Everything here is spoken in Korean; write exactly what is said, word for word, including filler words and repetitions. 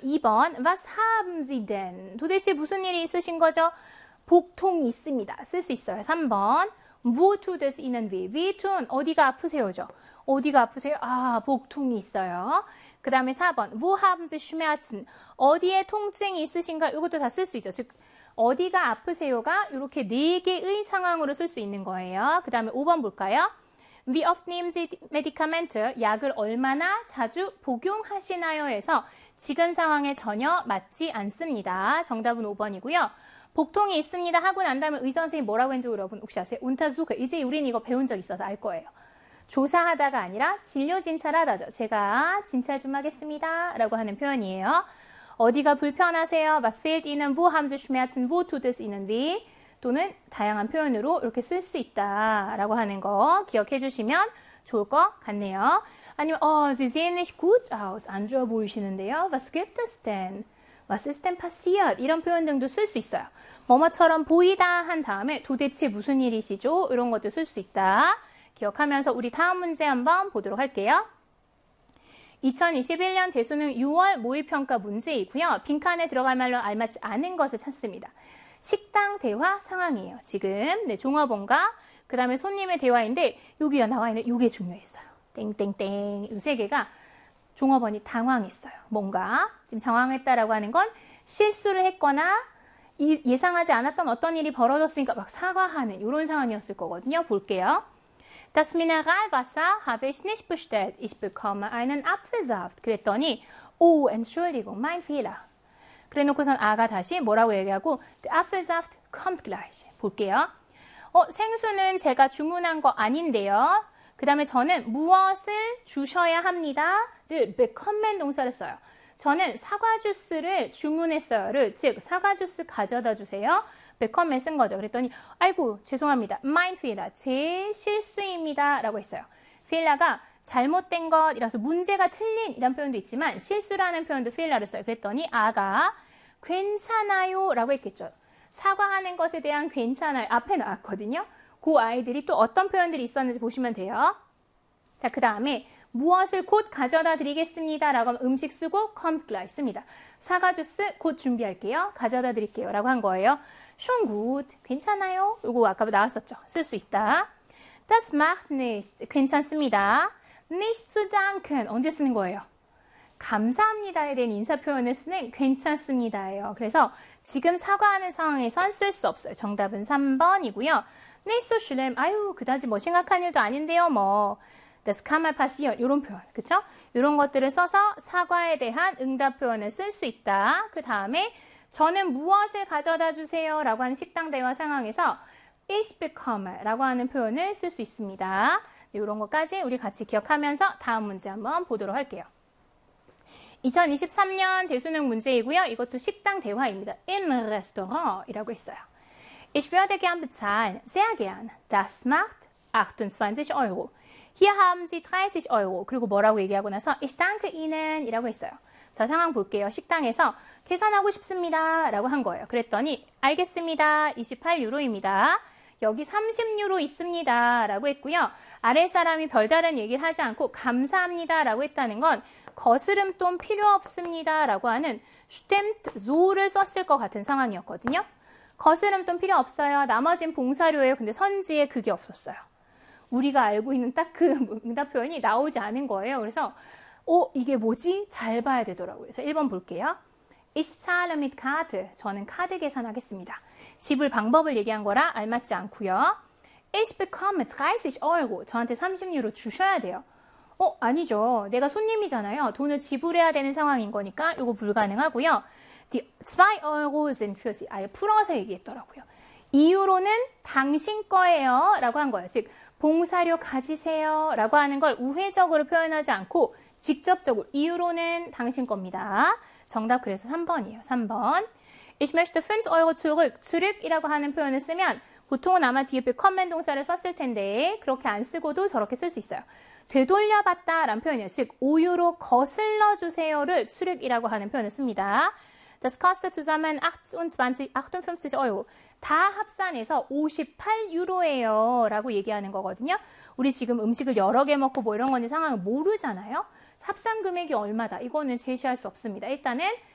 이 번 Was haben Sie denn? 도대체 무슨 일이 있으신 거죠? 복통이 있습니다. 쓸 수 있어요. 삼 번 Wo tut es Ihnen weh? wehtun 어디가 아프세요죠? 어디가 아프세요? 아, 복통이 있어요. 그 다음에 사 번 Wo haben Sie Schmerzen? 어디에 통증이 있으신가? 이것도 다 쓸 수 있죠. 즉 어디가 아프세요가 이렇게 네 개의 상황으로 쓸 수 있는 거예요. 그 다음에 오 번 볼까요? Wie oft nehmen Sie Medikamente? 약을 얼마나 자주 복용하시나요? 해서 지금 상황에 전혀 맞지 않습니다. 정답은 오 번이고요. 복통이 있습니다 하고 난 다음에 의사 선생님이 뭐라고 했는지 여러분 혹시 아세요? 운타수크. 이제 우린 이거 배운 적 있어서 알 거예요. 조사하다가 아니라 진료 진찰하다죠. 제가 진찰 좀 하겠습니다 라고 하는 표현이에요. 어디가 불편하세요? Was fehlt Ihnen? Wo haben Sie Schmerzen? Wo tut es Ihnen weh? 또는 다양한 표현으로 이렇게 쓸 수 있다라고 하는 거 기억해 주시면 좋을 것 같네요. 아니면 어, Sie sehen nicht gut aus. 안 좋아 보이시는데요. Was gibt es denn? Was ist denn passiert? 이런 표현 등도 쓸 수 있어요. 뭐뭐처럼 보이다 한 다음에 도대체 무슨 일이시죠? 이런 것도 쓸 수 있다. 기억하면서 우리 다음 문제 한번 보도록 할게요. 이천이십일 년 대수능 유월 모의평가 문제이고요. 빈칸에 들어갈 말로 알맞지 않은 것을 찾습니다. 식당 대화 상황이에요. 지금 네, 종업원과 그 다음에 손님의 대화인데 여기가 나와 있는 이게 중요했어요. 땡땡땡 이 세 개가 종업원이 당황했어요. 뭔가 지금 당황했다라고 하는 건 실수를 했거나 이, 예상하지 않았던 어떤 일이 벌어졌으니까 막 사과하는 이런 상황이었을 거거든요. 볼게요. Das Mineralwasser habe ich nicht bestellt. Ich bekomme einen Apfelsaft. 그랬더니 Oh, Entschuldigung, mein Fehler. 그래놓고선 아가 다시 뭐라고 얘기하고 The Apfelsaft kommt gleich. 볼게요. 어, 생수는 제가 주문한 거 아닌데요. 그 다음에 저는 무엇을 주셔야 합니다.를 bekommen 동사를 써요. 저는 사과 주스를 주문했어요를 즉 사과 주스 가져다 주세요. bekommen 쓴 거죠. 그랬더니 아이고 죄송합니다. mein Fehler, 제 실수입니다. 라고 했어요. fehl가 잘못된 것이라서 문제가 틀린 이란 표현도 있지만 실수라는 표현도 fehl를 써요. 그랬더니 아가 괜찮아요 라고 했겠죠. 사과하는 것에 대한 괜찮아요. 앞에 나왔거든요. 그 아이들이 또 어떤 표현들이 있었는지 보시면 돼요. 자, 그 다음에 무엇을 곧 가져다 드리겠습니다. 라고 하면 음식 쓰고 kommt gleich 씁니다. 사과 주스 곧 준비할게요. 가져다 드릴게요. 라고 한 거예요. schon gut. 괜찮아요. 이거 아까 나왔었죠. 쓸 수 있다. Das macht nichts. 괜찮습니다. nicht zu danken. 언제 쓰는 거예요? 감사합니다에 대한 인사 표현을 쓰는 괜찮습니다예요. 그래서 지금 사과하는 상황에선 쓸 수 없어요. 정답은 삼 번이고요. nicht so schlimm. 아유, 그다지 뭐 심각한 일도 아닌데요. 뭐 das kann mal passieren. 이런 표현, 그렇죠? 이런 것들을 써서 사과에 대한 응답 표현을 쓸 수 있다. 그 다음에 저는 무엇을 가져다 주세요 라고 하는 식당 대화 상황에서 ich bekomme 라고 하는 표현을 쓸 수 있습니다. 이런 것까지 우리 같이 기억하면서 다음 문제 한번 보도록 할게요. 이천이십삼 년 대수능 문제이고요. 이것도 식당 대화입니다. Im Restaurant 이라고 했어요. Ich würde gern bezahlen. Sehr gern. Das macht achtundzwanzig Euro. Hier haben Sie dreißig Euro. 그리고 뭐라고 얘기하고 나서 Ich danke Ihnen 이라고 했어요. 자, 상황 볼게요. 식당에서 계산하고 싶습니다 라고 한 거예요. 그랬더니 알겠습니다. 이십팔 유로입니다. 여기 삼십 유로 있습니다 라고 했고요. 아래 사람이 별다른 얘기를 하지 않고 감사합니다 라고 했다는 건 거스름돈 필요 없습니다 라고 하는 stimmt so를 썼을 것 같은 상황이었거든요. 거스름돈 필요 없어요. 나머진 봉사료예요. 근데 선지에 그게 없었어요. 우리가 알고 있는 딱 그 응답 표현이 나오지 않은 거예요. 그래서 어, 이게 뭐지? 잘 봐야 되더라고요. 그래서 일 번 볼게요. Ich zahle mit Karte. 저는 카드 계산하겠습니다. 지불 방법을 얘기한 거라 알맞지 않고요. Ich bekomme dreißig Euro. 저한테 삼십 유로 주셔야 돼요. 어, 아니죠. 내가 손님이잖아요. 돈을 지불해야 되는 상황인 거니까 이거 불가능하고요. Die zwei Euro sind für Sie. 아예 풀어서 얘기했더라고요. 이 유로는 당신 거예요. 라고 한 거예요. 즉, 봉사료 가지세요. 라고 하는 걸 우회적으로 표현하지 않고 직접적으로 이 유로는 당신 겁니다. 정답 그래서 삼 번이에요. 삼 번. Ich möchte fünf Euro zurück. zurück이라고 하는 표현을 쓰면 보통은 아마 뒤에 bekommen 동사를 썼을 텐데 그렇게 안 쓰고도 저렇게 쓸 수 있어요. 되돌려받다 라는 표현이에요. 즉, 오 유로 거슬러 주세요를 zurück이라고 하는 표현을 씁니다. Das kostet zusammen achtundzwanzig, achtundfünfzig Euro. 다 합산해서 오십팔 유로예요. 라고 얘기하는 거거든요. 우리 지금 음식을 여러 개 먹고 뭐 이런 건지 상황을 모르잖아요. 합산 금액이 얼마다. 이거는 제시할 수 없습니다. 일단은